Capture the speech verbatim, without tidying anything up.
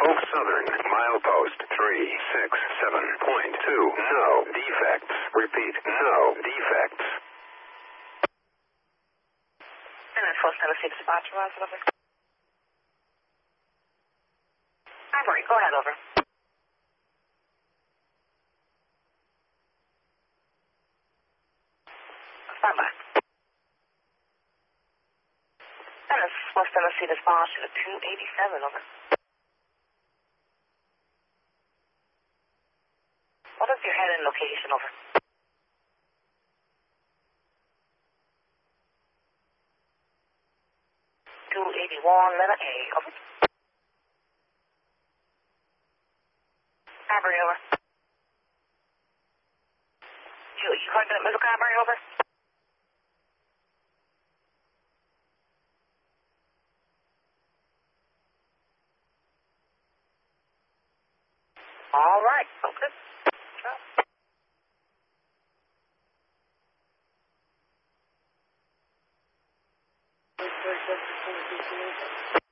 Oak Southern, milepost three six seven point two. No defects. Repeat, no defects. And that's West Tennessee dispatch, Verizon, over. Ivory, go ahead, over. Stand by. And it's West Tennessee dispatch to the two eighty-seven, over. What is your head-in location, over? two eighty-one, letter A, over. Ivory, over. You, you heard that, Mister Ivory, over? All right, okay. Sure.